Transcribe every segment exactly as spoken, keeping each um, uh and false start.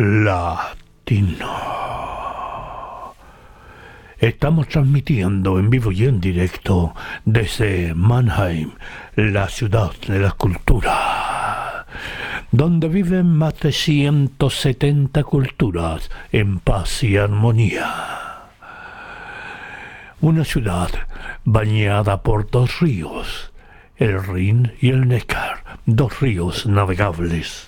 Latino. Estamos transmitiendo en vivo y en directo desde Mannheim, la ciudad de la cultura, donde viven más de ciento setenta culturas en paz y armonía. Una ciudad bañada por dos ríos, el Rin y el Neckar, dos ríos navegables.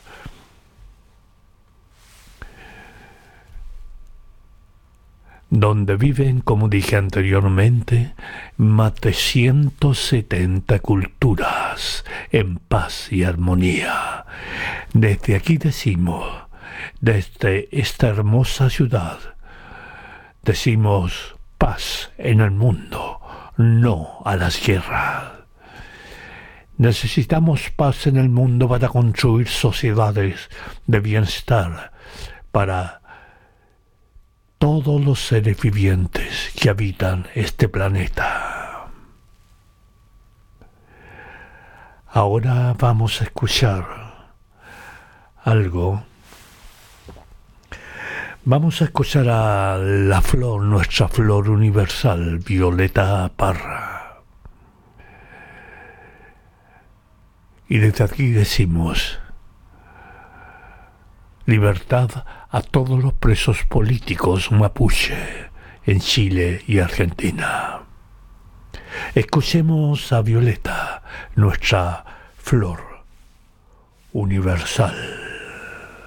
Donde viven, como dije anteriormente, más de ciento setenta culturas en paz y armonía. Desde aquí decimos, desde esta hermosa ciudad, decimos paz en el mundo, no a las guerras. Necesitamos paz en el mundo para construir sociedades de bienestar, para todos los seres vivientes que habitan este planeta. Ahora vamos a escuchar algo. Vamos a escuchar a la flor, nuestra flor universal, Violeta Parra. Y desde aquí decimos: libertad a todos los presos políticos mapuche en Chile y Argentina. Escuchemos a Violeta, nuestra flor universal.